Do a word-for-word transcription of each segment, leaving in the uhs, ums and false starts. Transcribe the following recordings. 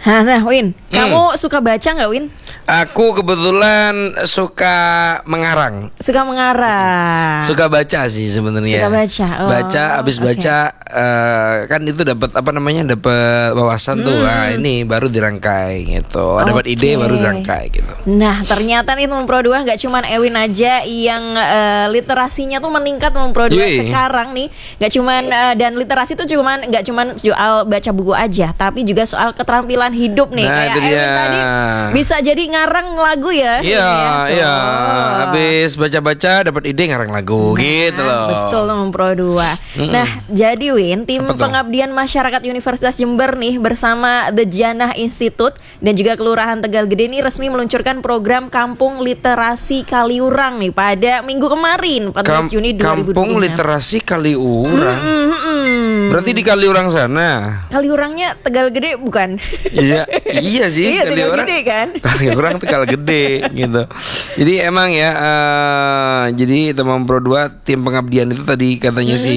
Nah, Win, Hmm. kamu suka baca nggak, Win? Aku kebetulan suka mengarang. Suka mengarang. Suka baca sih sebenarnya. Suka baca. Oh, baca, abis oke. baca eh, kan itu dapat apa namanya? Dapat wawasan tuh. Nah, ini baru dirangkai gitu. Dapat Oke. ide baru dirangkai gitu. Nah, ternyata nih teman Pro dua nggak cuman Ewin aja yang eh, literasinya tuh meningkat teman Pro dua Yui. sekarang nih. Nggak cuman eh, dan literasi tuh cuman nggak cuman soal baca buku aja, tapi juga soal keterampilan hidup nih. Nah, Kayak itu Ewin dia. tadi bisa jadi ngarang lagu ya. Iya, Win, ya? iya. Tuh. Habis baca-baca dapat ide ngarang lagu gitu loh. Betul teman Pro dua. Mm-mm. Nah, jadi Win, tim Apa tuh? pengabdian masyarakat Universitas Jember nih bersama The Janah Institute dan juga Kelurahan Tegal Gede nih resmi meluncurkan program Kampung Literasi Kaliurang nih pada minggu kemarin, empat belas Kam- Juni dua ribu dua puluh enam. Kampung Literasi Kaliurang. Mm-mm. Berarti di Kaliurang sana. Kaliurangnya Tegal Gede bukan? Iya, iya sih. Iya, Tegal Kaliurang- Gede kan? Kaliurang Tegal Gede gitu. Jadi emang ya, eh, jadi teman Pro dua tim pengabdian itu tadi katanya si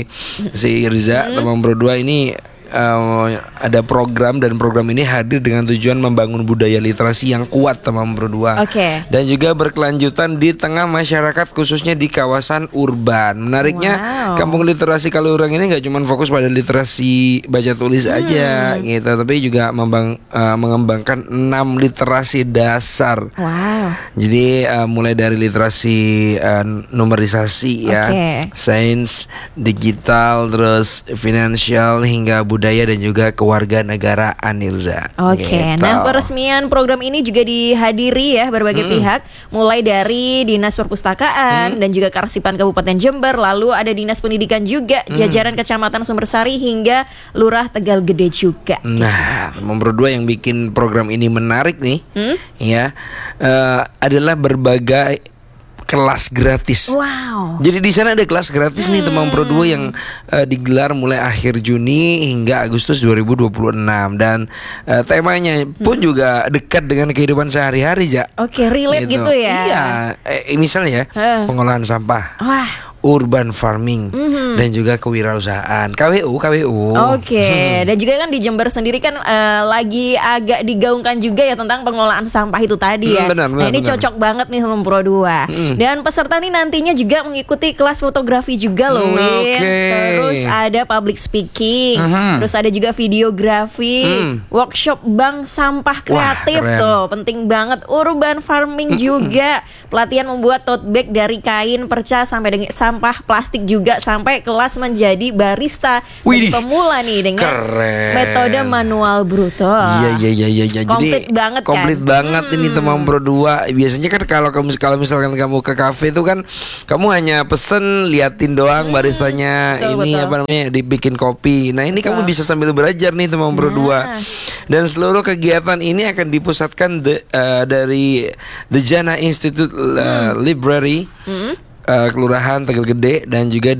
si Riza teman Pro dua ini eh, ada program, dan program ini hadir dengan tujuan membangun budaya literasi yang kuat teman Pro dua. Oke. Dan juga berkelanjutan di tengah masyarakat khususnya di kawasan urban. Menariknya Wow. Kampung Literasi Kaliurang ini nggak cuma fokus pada literasi baca tulis aja gitu, tapi juga membang, eh, mengembangkan enam literasi dasar. Wow. Jadi eh, mulai dari literasi eh, numerisasi ya, Oke. sains, digital, terus finansial hingga budaya dan juga kewarganegaraan, Nirza. Oke, Gitu. nah peresmian program ini juga dihadiri ya berbagai pihak, mulai dari Dinas Perpustakaan dan juga Kearsipan Kabupaten Jember, lalu ada Dinas Pendidikan juga, jajaran Kecamatan Sumbersari hingga Lurah Tegal Gede juga. Nah, nomor dua yang bikin program ini menarik nih, Hmm? ya, eh, adalah berbagai kelas gratis. Wow. Jadi di sana ada kelas gratis nih teman Pro dua yang eh, digelar mulai akhir Juni hingga Agustus dua ribu dua puluh enam, dan eh, temanya pun juga dekat dengan kehidupan sehari-hari, Ja. Oke, relate gitu, ya. Iya, eh, misalnya ya, Heh. pengolahan sampah, Wah. urban farming, dan juga kewirausahaan, K W U, K W U. Oke, dan juga kan di Jember sendiri kan eh, lagi agak digaungkan juga ya tentang pengelolaan sampah itu tadi ya. Hmm, benar, Nah, benar, ini benar. cocok banget nih sama Pro dua. Dan peserta nih nantinya juga mengikuti kelas fotografi juga loh, Hmm, Win. oke. Terus ada public speaking, terus ada juga videografi, Hmm. workshop bank sampah kreatif keren. tuh, penting banget. Urban farming juga, pelatihan membuat tote bag dari kain perca sampai dengan sampah plastik juga, sampai kelas menjadi barista bagi Widih, pemula nih dengan keren. metode manual bruto. Iya iya iya iya iya. Komplit Jadi banget kan? komplit banget ini teman Pro dua. Biasanya kan kalau kamu kalau misalkan kamu ke kafe itu kan kamu hanya pesen liatin doang baristanya, betul, ini betul. apa namanya, dibikin kopi. Nah, ini kamu bisa sambil belajar nih teman Pro Nah. dua. Dan seluruh kegiatan ini akan dipusatkan de- eh, dari The Janah Institute eh, Library, eh, Kelurahan Tegal Gede, dan juga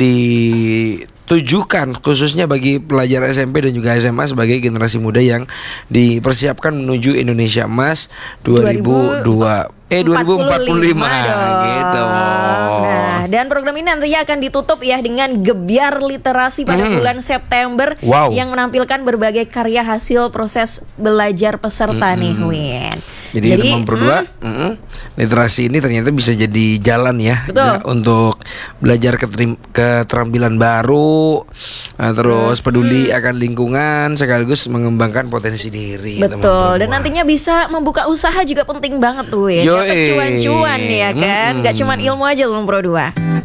ditujukan khususnya bagi pelajar S M P dan juga S M A sebagai generasi muda yang dipersiapkan menuju Indonesia Emas dua ribu dua eh dua ribu empat puluh lima dong. gitu. Nah, dan program ini nantinya akan ditutup ya dengan gebyar literasi pada Hmm. bulan September Wow. yang menampilkan berbagai karya hasil proses belajar peserta nih, Win. Jadi, teman Pro dua, mm-mm, literasi ini ternyata bisa jadi jalan ya, Betul. ja- untuk belajar keterim- keterampilan baru, eh, terus peduli akan lingkungan sekaligus mengembangkan potensi diri. teman Pro Betul, dan dua. nantinya bisa membuka usaha juga penting banget tuh ya. Yoi. Dapat cuan-cuan ya kan, nggak Mm-mm. cuma ilmu aja loh Pro dua.